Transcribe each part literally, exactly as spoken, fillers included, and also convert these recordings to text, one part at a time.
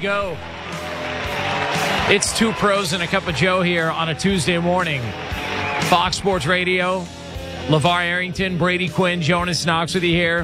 go. It's Two Pros and a Cup of Joe here on a Tuesday morning. Fox Sports Radio, LeVar Arrington, Brady Quinn, Jonas Knox with you here.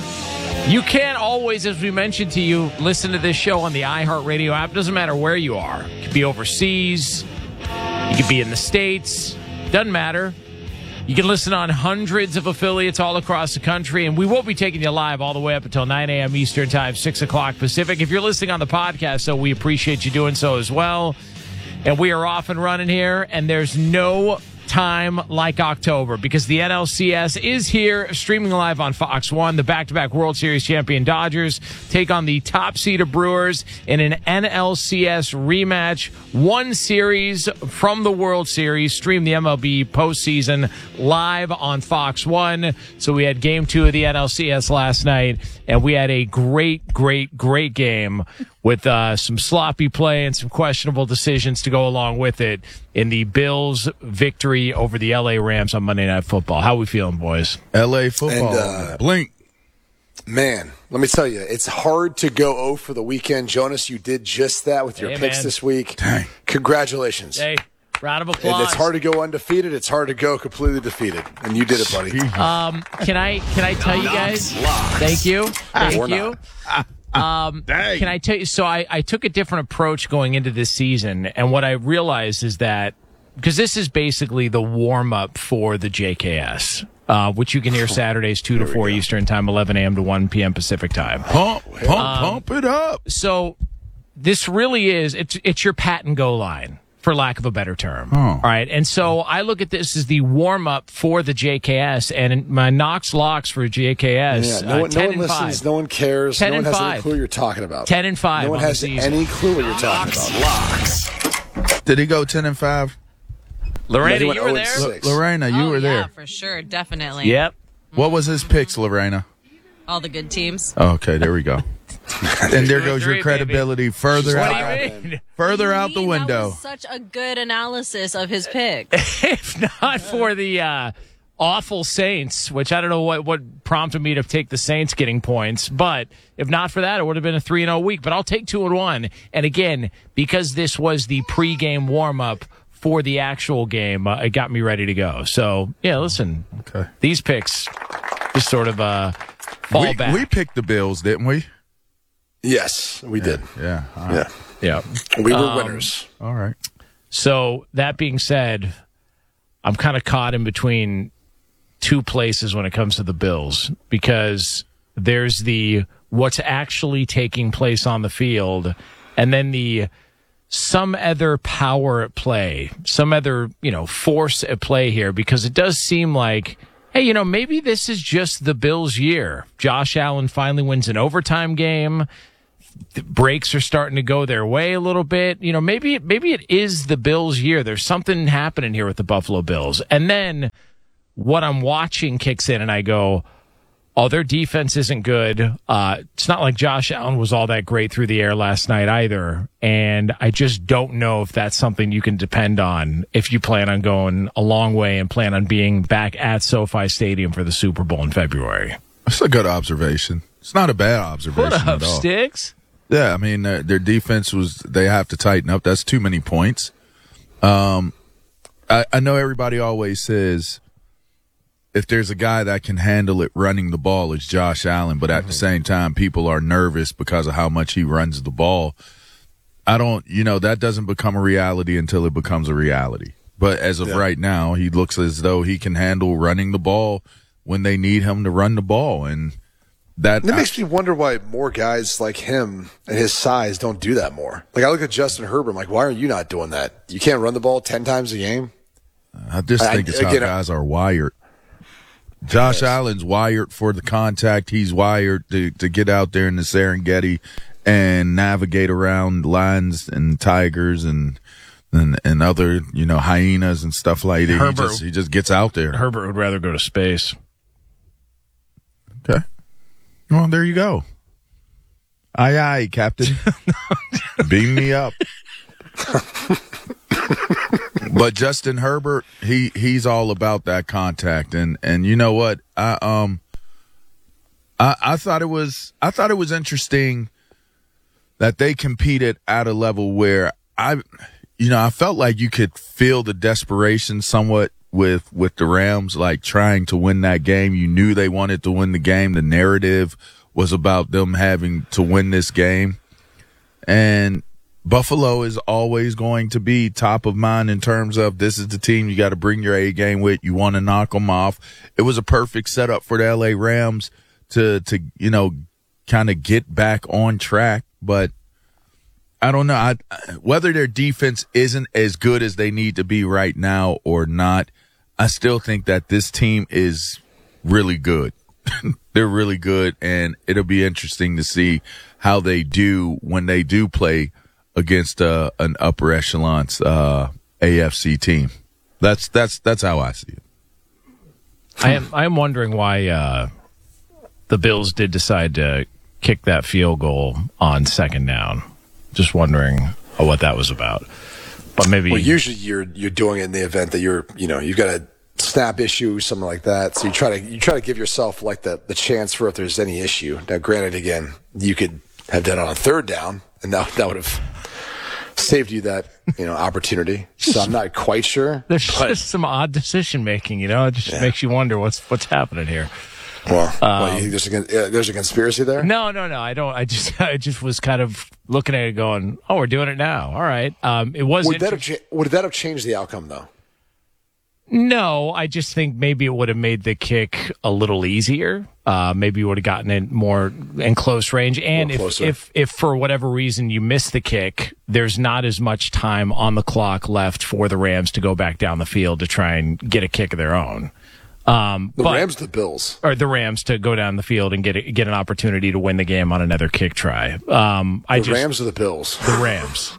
You can't always, as we mentioned to you, listen to this show on the iHeartRadio app. Doesn't matter where you are. You could be overseas. You could be in the States. Doesn't matter. You can listen on hundreds of affiliates all across the country, and we will be taking you live all the way up until nine a.m. Eastern Time, six o'clock Pacific. If you're listening on the podcast, so we appreciate you doing so as well. And we are off and running here, and there's no time like October because the N L C S is here, streaming live on Fox one. The back-to-back World Series champion Dodgers take on the top-seeded Brewers in an N L C S rematch. One series from the World Series. Stream the M L B postseason live on Fox one. So we had game two of the N L C S last night, and we had a great, great, great game with uh, some sloppy play and some questionable decisions to go along with it in the Bills' victory over the L A Rams on Monday Night Football. How we feeling, boys? L A football. And, uh, Blink. Man, let me tell you, it's hard to go oh for the weekend. Jonas, you did just that with your Hey, picks man. this week. Dang. Congratulations. Hey, round of And applause. it's hard to go undefeated. It's hard to go completely defeated. And you did it, buddy. Um, can I can I tell you guys? Thank you, thank Or you. not. Um, Dang. can I tell you? So I, I took a different approach going into this season, and what I realized is that because this is basically the warm up for the J K S, uh, which you can hear Saturdays two to four Eastern Time, eleven a.m. to one p.m. Pacific Time. Pump, pump, pump it up. So this really is it's it's your pat and go line, for lack of a better term. Oh. All right. And so I look at this as the warm up for the J K S, and my Knox locks for J K S. Yeah, no uh, one, no ten one and listens. five. No one cares. ten no one and has five. any clue what you're talking about. ten and five No one on the has season. any clue what you're talking about. Did he go ten and five? Lorena, He went you were oh and there? six. Lorena, you oh, were yeah, there. for sure. Definitely. Yep. What was his picks, Lorena? All the good teams. Okay, there we go. And there goes Three, your credibility further What out, do you mean? further out See, the window. That was such a good analysis of his picks. If not for the uh, awful Saints, which I don't know what, what prompted me to take the Saints getting points, but if not for that, it would have been a three and oh week. But I'll take two and one. And again, because this was the pregame warm-up for the actual game, uh, it got me ready to go. So, yeah, listen, Okay. these picks just sort of uh, fall We, back. we picked the Bills, didn't we? Yes, we did. Yeah. All right. Yeah. yeah. We were Um, winners. All right. So that being said, I'm kind of caught in between two places when it comes to the Bills because there's the what's actually taking place on the field and then the some other power at play, some other, you know, force at play here because it does seem like, hey, you know, maybe this is just the Bills' year. Josh Allen finally wins an overtime game. The breaks are starting to go their way a little bit. You know, maybe maybe it is the Bills' year. There's something happening here with the Buffalo Bills. And then what I'm watching kicks in and I go, oh, their defense isn't good. Uh, it's not like Josh Allen was all that great through the air last night either. And I just don't know if that's something you can depend on if you plan on going a long way and plan on being back at SoFi Stadium for the Super Bowl in February. That's a good observation. It's not a bad observation Put up, at all. Sticks. Yeah, I mean, uh, their defense was, they have to tighten up. That's too many points. Um, I, I know everybody always says if there's a guy that can handle it running the ball, it's Josh Allen. But at mm-hmm. the same time, people are nervous because of how much he runs the ball. I don't, you know, that doesn't become a reality until it becomes a reality. But as of yeah. right now, he looks as though he can handle running the ball when they need him to run the ball. And that, and it makes me wonder why more guys like him and his size don't do that more. Like, I look at Justin Herbert, I'm like, why are you not doing that? You can't run the ball ten times a game? I just think I, it's again, how guys are wired. Josh yes. Allen's wired for the contact. He's wired to, to get out there in the Serengeti and navigate around lions and tigers and and, and other, you know, hyenas and stuff like that. Herbert, he, just, he just gets out there. Herbert would rather go to space. Okay. Well, there you go. Aye, aye, Captain. Beam me up. But Justin Herbert, he, he's all about that contact, and, and you know what? I um I I thought it was I thought it was interesting that they competed at a level where I, you know, I felt like you could feel the desperation somewhat with, with the Rams, like trying to win that game. You knew they wanted to win the game. The narrative was about them having to win this game. And Buffalo is always going to be top of mind in terms of this is the team you got to bring your A game with. You want to knock them off. It was a perfect setup for the L A Rams to, to, you know, kind of get back on track. But I don't know I, whether their defense isn't as good as they need to be right now or not. I still think that this team is really good. They're really good, and it'll be interesting to see how they do when they do play against uh, an upper echelon uh, A F C team. That's that's that's how I see it. I am I am wondering why uh, the Bills did decide to kick that field goal on second down. Just wondering what that was about. But maybe well, usually you're you're doing it in the event that you're you know you've got a snap issue, something like that. So you try to you try to give yourself like the the chance for if there's any issue. Now, granted, again, you could have done it on third down, and that that would have saved you that you know opportunity. So I'm not quite sure. There's but, just some odd decision making. You know, it just yeah. makes you wonder what's what's happening here. Well, um, well you think there's a, uh, there's a conspiracy there? No, no, no. I don't. I just I just was kind of looking at it, going, "Oh, we're doing it now. All right." Um, it was. Would that have cha- would that have changed the outcome though? No, I just think maybe it would have made the kick a little easier. Uh, maybe you would have gotten it more in close range. And if, if, if for whatever reason you miss the kick, there's not as much time on the clock left for the Rams to go back down the field to try and get a kick of their own. Um, the but, Rams, the Bills, or the Rams to go down the field and get a, get an opportunity to win the game on another kick try. Um, I the just, Rams or the Bills? The Rams.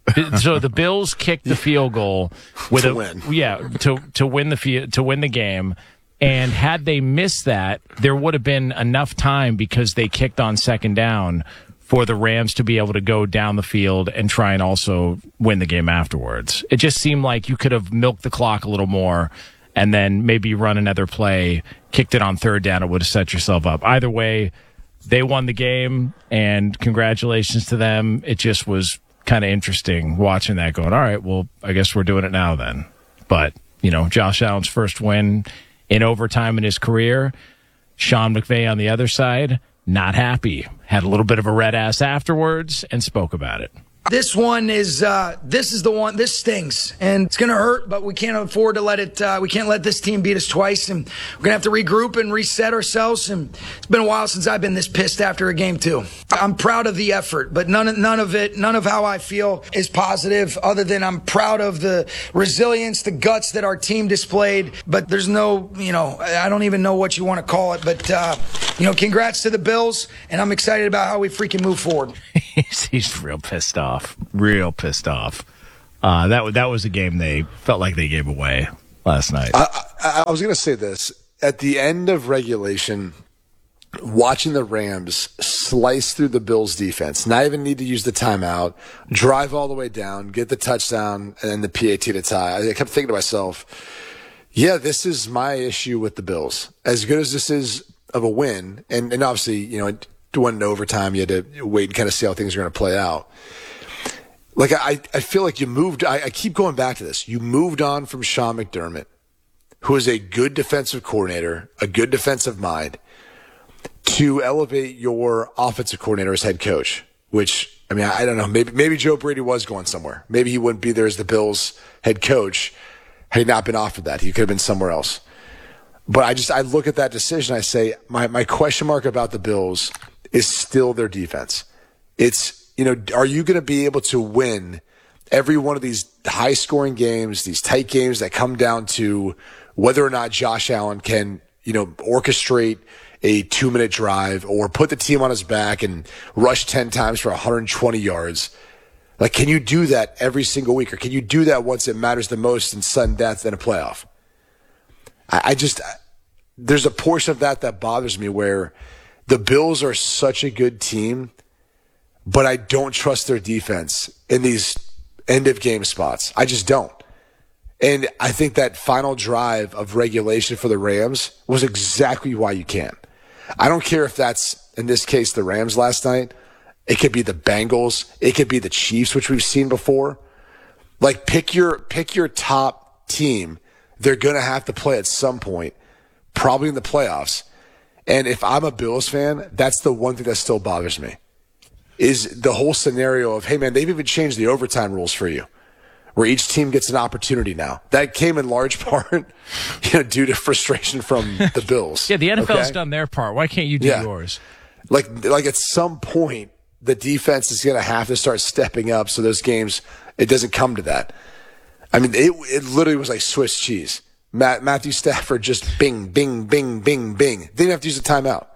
So the Bills kicked the field goal with to a win. yeah to to win the to win the game, and had they missed that, there would have been enough time because they kicked on second down for the Rams to be able to go down the field and try and also win the game afterwards. It just seemed like you could have milked the clock a little more, and then maybe run another play, kicked it on third down. It would have set yourself up. Either way, they won the game, and congratulations to them. It just was kind of interesting watching that, going, all right, well, I guess we're doing it now then. But, you know, Josh Allen's first win in overtime in his career. Sean McVay on the other side, not happy. Had a little bit of a red ass afterwards and spoke about it. This one is, uh, this is the one, this stings, and it's going to hurt, but we can't afford to let it, uh, we can't let this team beat us twice, and we're going to have to regroup and reset ourselves, and it's been a while since I've been this pissed after a game, too. I'm proud of the effort, but none of, none of it, none of how I feel is positive, other than I'm proud of the resilience, the guts that our team displayed, but there's no, you know, I don't even know what you want to call it, but, uh, you know, congrats to the Bills, and I'm excited about how we freaking move forward. He's real pissed off. Real pissed off. Uh, that that was a game they felt like they gave away last night. I, I, I was going to say this. At the end of regulation, watching the Rams slice through the Bills' defense, not even need to use the timeout, drive all the way down, get the touchdown, and then the P A T to tie. I kept thinking to myself, yeah, this is my issue with the Bills. As good as this is of a win, and, and obviously, you know, to win in overtime, you had to wait and kind of see how things are going to play out. Like, I, I feel like you moved, I, I keep going back to this. You moved on from Sean McDermott, who is a good defensive coordinator, a good defensive mind, to elevate your offensive coordinator as head coach, which, I mean, I, I don't know, maybe, maybe Joe Brady was going somewhere. Maybe he wouldn't be there as the Bills head coach had he not been offered that. He could have been somewhere else. But I just, I look at that decision, I say, my, my question mark about the Bills is still their defense. It's, you know, are you going to be able to win every one of these high scoring games, these tight games that come down to whether or not Josh Allen can, you know, orchestrate a two minute drive or put the team on his back and rush ten times for one hundred twenty yards? Like, can you do that every single week, or can you do that once it matters the most in sudden death in a playoff? I, I just, there's a portion of that that bothers me where the Bills are such a good team, but I don't trust their defense in these end of game spots. I just don't. And I think that final drive of regulation for the Rams was exactly why you can't. I don't care if that's, in this case, the Rams last night. It could be the Bengals. It could be the Chiefs, which we've seen before. Like, pick your pick your top team. They're going to have to play at some point, probably in the playoffs. And if I'm a Bills fan, that's the one thing that still bothers me, is the whole scenario of, hey, man, they've even changed the overtime rules for you, where each team gets an opportunity now. That came in large part, you know, due to frustration from the Bills. Yeah, the N F L's okay? done their part. Why can't you do Yeah. yours? Like, like at some point, the defense is going to have to start stepping up so those games, it doesn't come to that. I mean, it it literally was like Swiss cheese. Matt, Matthew Stafford just bing, bing, bing, bing, bing. They didn't have to use a timeout.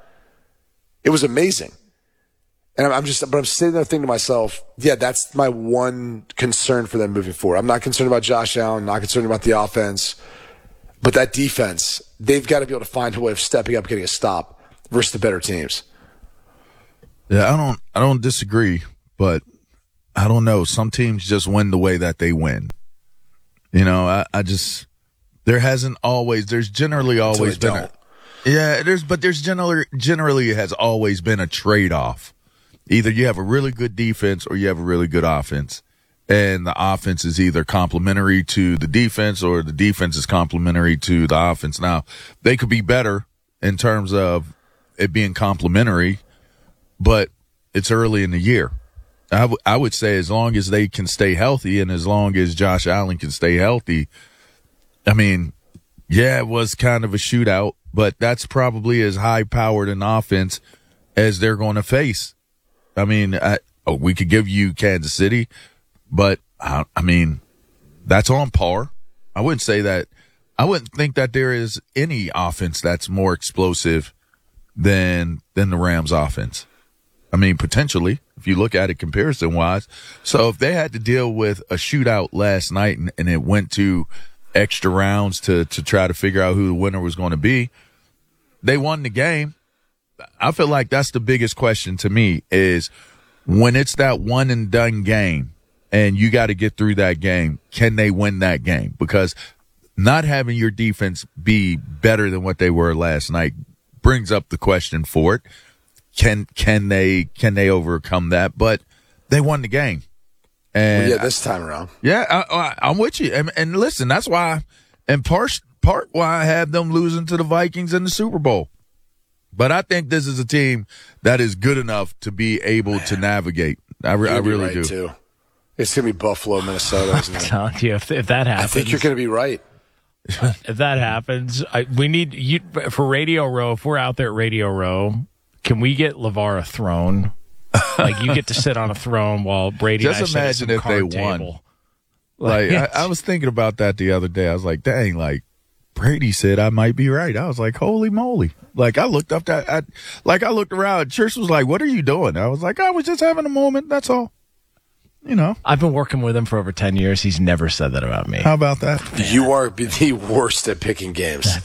It was amazing. And I'm, I'm just, but I'm sitting there thinking to myself, yeah, that's my one concern for them moving forward. I'm not concerned about Josh Allen, not concerned about the offense, but that defense, they've got to be able to find a way of stepping up, getting a stop versus the better teams. Yeah, I don't I don't disagree, but I don't know. Some teams just win the way that they win. You know, I, I just there hasn't always there's generally always been don't. a Yeah, there's but there's generally generally has always been a trade-off. Either you have a really good defense or you have a really good offense. And the offense is either complementary to the defense or the defense is complementary to the offense. Now, they could be better in terms of it being complementary, but it's early in the year. I, w- I would say as long as they can stay healthy and as long as Josh Allen can stay healthy, I mean, yeah, it was kind of a shootout, but that's probably as high-powered an offense as they're going to face. I mean, I, oh, we could give you Kansas City, but, I, I mean, that's on par. I wouldn't say that. I wouldn't think that there is any offense that's more explosive than than the Rams' offense. I mean, potentially, if you look at it comparison-wise. So if they had to deal with a shootout last night and, and it went to extra rounds to, to try to figure out who the winner was going to be, they won the game. I feel like that's the biggest question to me is when it's that one-and-done game and you got to get through that game, can they win that game? Because not having your defense be better than what they were last night brings up the question for it. Can can they can they overcome that? But they won the game, and Well, yeah, this time around. Yeah, I, I, I'm with you. And, and listen, that's why, and part part why I had them losing to the Vikings in the Super Bowl. But I think this is a team that is good enough to be able to navigate. I, re- I You'll be really right, do. Too. It's gonna be Buffalo, Minnesota, isn't it? Telling you, if, if that happens, I think you're gonna be right. if that happens, I, we need you for Radio Row. If we're out there at Radio Row, can we get LeVar a throne? Like you get to sit on a throne while Brady. Just and I sit imagine at if some they card won. table. Like I, I was thinking about that the other day. I was like, dang, like Brady said I might be right. I was like, holy moly. Like I looked up that, I, like I looked around. Church was like, what are you doing? I was like, I was just having a moment. That's all. You know. I've been working with him for over ten years. He's never said that about me. How about that? You are the worst at picking games.